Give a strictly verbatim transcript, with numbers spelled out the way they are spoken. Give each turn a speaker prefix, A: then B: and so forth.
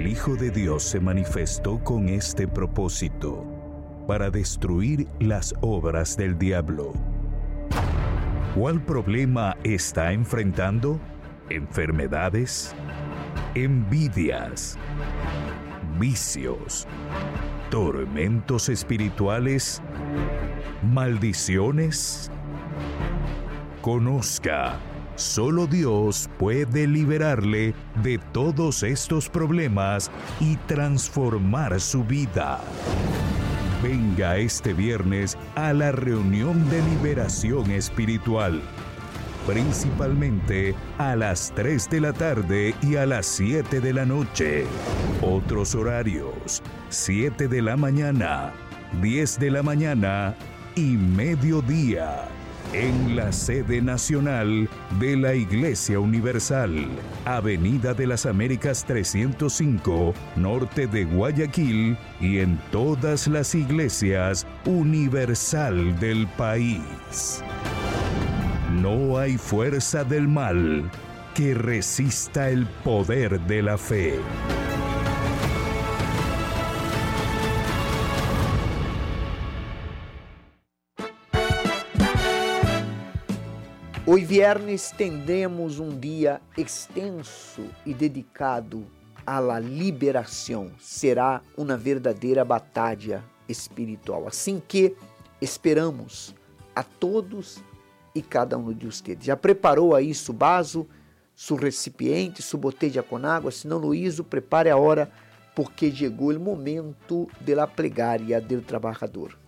A: El Hijo de Dios se manifestó con este propósito, para destruir las obras del diablo. ¿Cuál problema está enfrentando? ¿Enfermedades? ¿Envidias? ¿Vicios? ¿Tormentos espirituales? ¿Maldiciones? Conozca, solo Dios puede liberarle de todos estos problemas y transformar su vida. Venga este viernes a la reunión de liberación espiritual, principalmente a las tres de la tarde y a las siete de la noche. Otros horarios: siete de la mañana, diez de la mañana y mediodía, en la sede nacional de la Iglesia Universal, Avenida de las Américas trescientos cinco, norte de Guayaquil, y en todas las iglesias universal del país. No hay fuerza del mal que resista el poder de la fe.
B: Hoy viernes tendremos um dia extenso e dedicado à la liberação. Será uma verdadeira batalha espiritual. Assim que esperamos a todos e cada um de vocês. Já preparou aí su vaso, su recipiente, su botella com água? Se não, Luíso, prepare a hora, porque chegou o momento de la plegaria del trabajador.